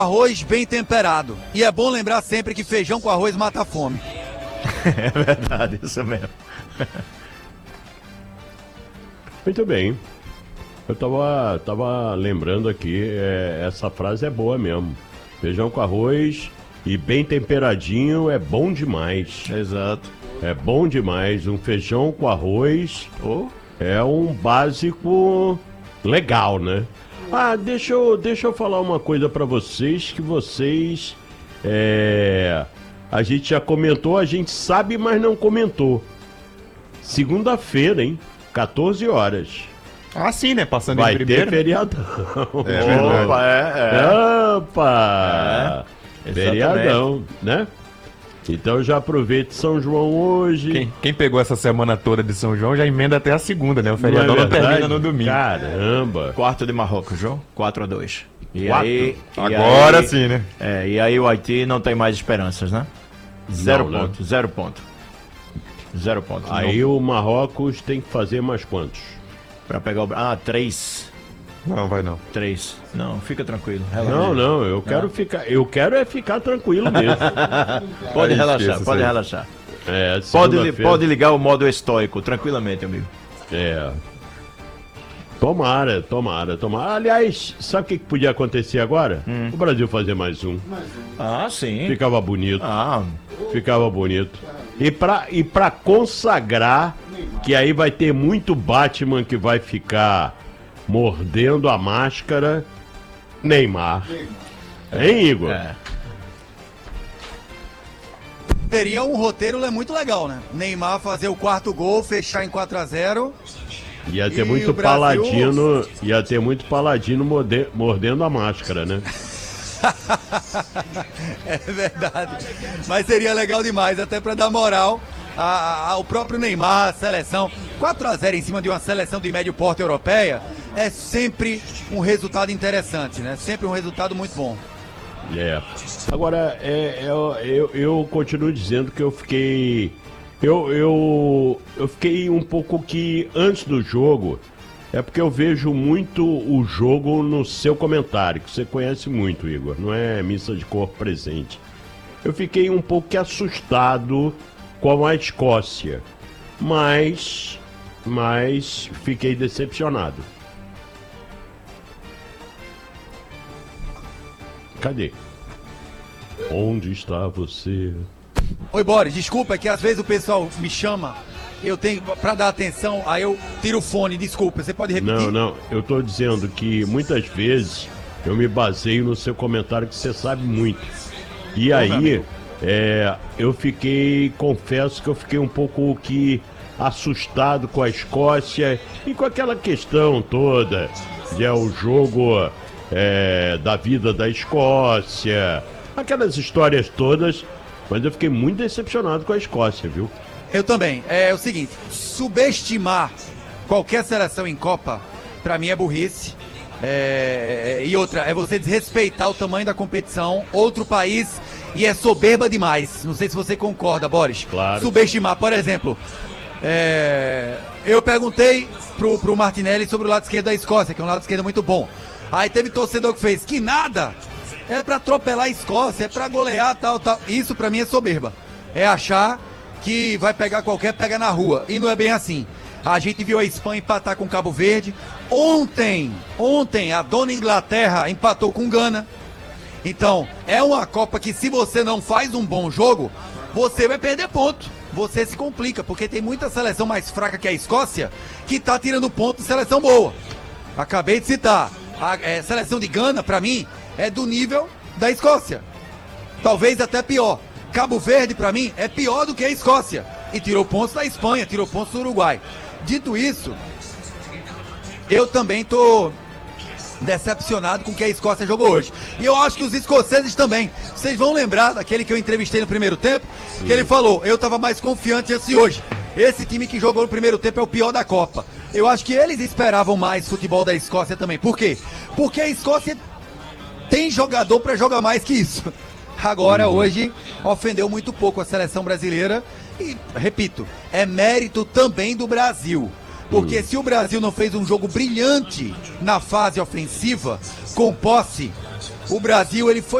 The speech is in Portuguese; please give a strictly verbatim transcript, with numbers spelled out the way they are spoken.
arroz bem temperado. E é bom lembrar sempre que feijão com arroz mata a fome. É verdade, isso mesmo. Muito bem. Eu tava, tava lembrando aqui, é, essa frase é boa mesmo. Feijão com arroz e bem temperadinho é bom demais. Exato. É bom demais. Um feijão com arroz Oh. é um básico legal, né? Ah, deixa eu, deixa eu falar uma coisa pra vocês que vocês... É, a gente já comentou, a gente sabe, mas não comentou. Segunda-feira, hein? quatorze horas. Ah, sim, né? Passando Vai em ter primeiro. feriadão. É verdade. Opa, é, é. Opa! É, Feriadão, né? Então já aproveite São João hoje. Quem, quem pegou essa semana toda de São João já emenda até a segunda, né? O Não é feriadão não, verdade? termina no domingo. Caramba! Quarto de Marrocos, João. quatro a dois. E Quatro? aí, e Agora aí- sim, né? É, e aí o Haiti não tem mais esperanças, né? Zero Não, né? ponto, zero ponto. Zero ponto. Aí Não- o Marrocos tem que fazer mais quantos? Pra pegar o... Ah, três. Não, vai não. Três. Não, fica tranquilo. relaxa. Não, não, eu quero ficar. Eu quero é ficar tranquilo mesmo. Pode Aí relaxar, esqueça pode isso aí. relaxar. É, Pode, li- segunda-feira- pode ligar o modo estoico, tranquilamente, amigo. É. Tomara, tomara, tomara. Aliás, sabe o que que podia acontecer agora? O Brasil fazer mais um. Ah, sim. Ficava bonito. Ah, Ficava bonito. E pra, e pra consagrar, que aí vai ter muito Batman que vai ficar mordendo a máscara, Neymar. Hein, Igor? é. Teria um roteiro é muito legal, né? Neymar fazer o quarto gol, fechar em quatro a zero. Ia ter E muito o Brasil- paladino, ia ter muito paladino morde- mordendo a máscara, né? É verdade. Mas seria legal demais, até pra dar moral a- a- ao próprio Neymar, a seleção. quatro a zero em cima de uma seleção de médio porte europeia é sempre um resultado interessante, né? Sempre um resultado muito bom. É. Agora, é, eu, eu, eu continuo dizendo que eu fiquei. Eu, eu, eu fiquei um pouco que antes do jogo. É porque eu vejo muito o jogo no seu comentário, que você conhece muito, Igor. Não é missa de corpo presente. Eu fiquei um pouco que assustado com a Escócia. Mas. Mas fiquei decepcionado. Cadê? Onde está você? Oi, Boris, desculpa, é que às vezes o pessoal me chama, eu tenho pra dar atenção, aí eu tiro o fone, desculpa, você pode repetir? Não, não, eu tô dizendo que muitas vezes eu me baseio no seu comentário que você sabe muito. E aí, é, eu fiquei, confesso que eu fiquei um pouco que assustado com a Escócia e com aquela questão toda de é o jogo é, da vida da Escócia, aquelas histórias todas, mas eu fiquei muito decepcionado com a Escócia, viu? Eu também. É o seguinte, subestimar qualquer seleção em Copa, pra mim é burrice. É, e outra, é você desrespeitar o tamanho da competição, outro país, e é soberba demais. Não sei se você concorda, Boris. Claro. Subestimar, por exemplo, é, eu perguntei pro, pro Martinelli sobre o lado esquerdo da Escócia, que é um lado esquerdo muito bom. Aí teve torcedor que fez, que nada! É pra atropelar a Escócia, é pra golear, tal, tal. Isso pra mim é soberba. É achar que vai pegar qualquer pega na rua. E não é bem assim. A gente viu a Espanha empatar com Cabo Verde. Ontem, ontem, a dona Inglaterra empatou com Gana. Então, é uma Copa que se você não faz um bom jogo, você vai perder ponto. Você se complica, porque tem muita seleção mais fraca que a Escócia que tá tirando ponto de seleção boa. Acabei de citar. A é, seleção de Gana, pra mim, é do nível da Escócia. Talvez até pior. Cabo Verde, pra mim, é pior do que a Escócia. E tirou pontos da Espanha, tirou pontos do Uruguai. Dito isso, eu também tô decepcionado com o que a Escócia jogou hoje. E eu acho que os escoceses também. Vocês vão lembrar daquele que eu entrevistei no primeiro tempo, que ele falou, eu tava mais confiante assim hoje. Esse time que jogou no primeiro tempo é o pior da Copa. Eu acho que eles esperavam mais futebol da Escócia também. Por quê? Porque a Escócia tem jogador pra jogar mais que isso. Agora, hoje, ofendeu muito pouco a seleção brasileira. E, repito, é mérito também do Brasil. Porque se o Brasil não fez um jogo brilhante na fase ofensiva, com posse, O Brasil, ele foi